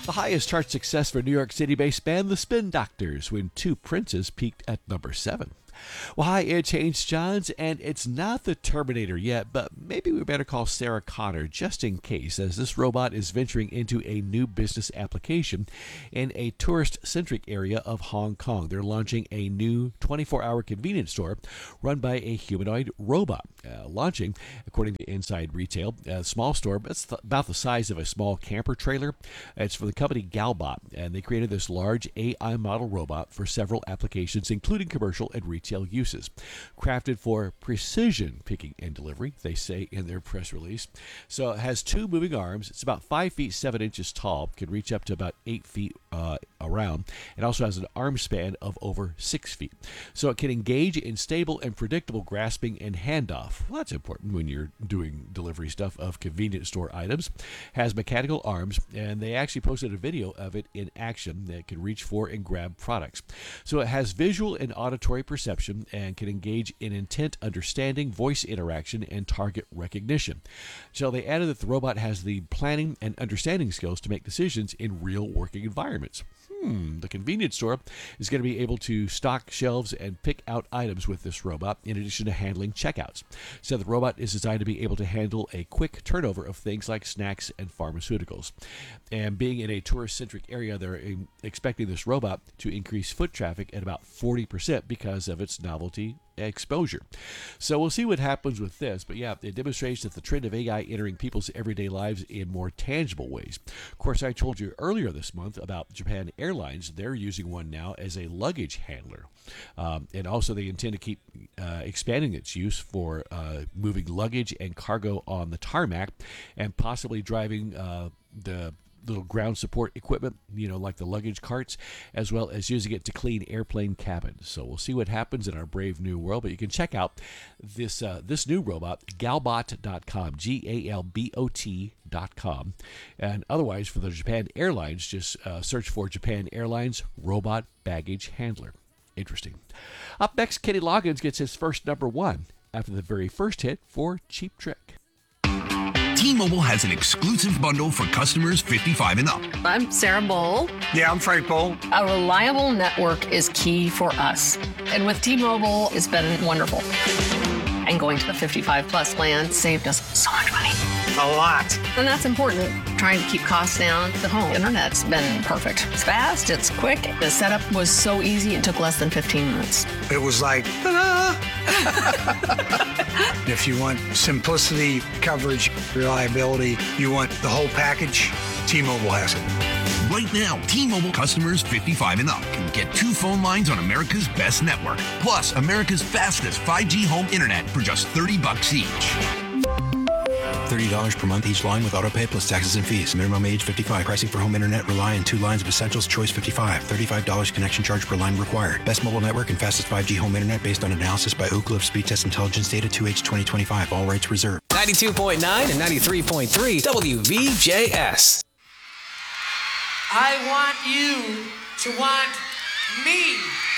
The highest chart success for New York City-based band The Spin Doctors when Two Princes peaked at number 7. Well, hi, it's Haynes Johns, and it's not the Terminator yet, but maybe we better call Sarah Connor just in case, as this robot is venturing into a new business application in a tourist-centric area of Hong Kong. They're launching a new 24-hour convenience store run by a humanoid robot. Launching, according to Inside Retail, a small store, it's about the size of a small camper trailer. It's for the company Galbot, and they created this large AI model robot for several applications, including commercial and retail uses. Crafted for precision picking and delivery, they say in their press release. So it has 2 moving arms. It's about 5 feet 7 inches tall, can reach up to about 8 feet around. It also has an arm span of over 6 feet. So it can engage in stable and predictable grasping and handoff. Well, that's important when you're doing delivery stuff of convenience store items. Has mechanical arms, and they actually posted a video of it in action that can reach for and grab products. So it has visual and auditory perception and can engage in intent understanding, voice interaction, and target recognition. So they added that the robot has the planning and understanding skills to make decisions in real working environments. The convenience store is going to be able to stock shelves and pick out items with this robot, in addition to handling checkouts. So the robot is designed to be able to handle a quick turnover of things like snacks and pharmaceuticals. And being in a tourist-centric area, they're expecting this robot to increase foot traffic at about 40% because of its novelty exposure. So we'll see what happens with this, but yeah, it demonstrates that the trend of AI entering people's everyday lives in more tangible ways. Of course, I told you earlier this month about Japan Airlines. They're using one now as a luggage handler, and also they intend to keep expanding its use for moving luggage and cargo on the tarmac, and possibly driving the little ground support equipment, like the luggage carts, as well as using it to clean airplane cabins. So we'll see what happens in our brave new world. But you can check out this new robot, Galbot.com, Galbot.com. And otherwise, for the Japan Airlines, just search for Japan Airlines Robot Baggage Handler. Interesting. Up next, Kenny Loggins gets his first number 1 after the very first hit for Cheap Trick. T-Mobile has an exclusive bundle for customers 55 and up. I'm Sarah Bowl. Yeah, I'm Frank Bowl. A reliable network is key for us. And with T-Mobile, it's been wonderful. And going to the 55 plus plan saved us so much money. A lot. And that's important. Trying to keep costs down. The home internet's been perfect. It's fast, it's quick. The setup was so easy, it took less than 15 minutes. It was like, ta-da! If you want simplicity, coverage, reliability, you want the whole package, T-Mobile has it. Right now, T-Mobile customers 55 and up can get 2 phone lines on America's best network, plus America's fastest 5G home internet for just $30 each. $30 per month each line with autopay plus taxes and fees. Minimum age 55. Pricing for home internet rely on 2 lines of Essentials. Choice 55. $35 connection charge per line required. Best mobile network and fastest 5G home internet based on analysis by Oak Cliff Speed Test Intelligence Data 2H 2025. All rights reserved. 92.9 and 93.3 WVJS. I want you to want me.